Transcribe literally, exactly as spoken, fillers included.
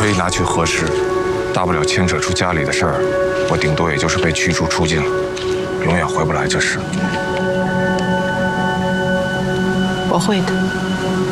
可以拿去核实，大不了牵扯出家里的事儿，我顶多也就是被驱逐出境，永远回不来这事。 我会的。